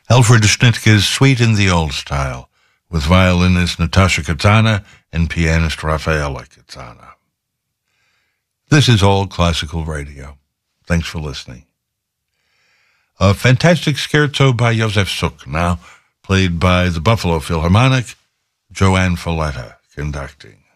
Alfred Schnitge's Suite in the Old Style, with violinist Natasha Katana and pianist Rafaela Katana. This is All Classical Radio. Thanks for listening. A fantastic scherzo by Josef Suk, now played by the Buffalo Philharmonic, Joanne Folletta conducting.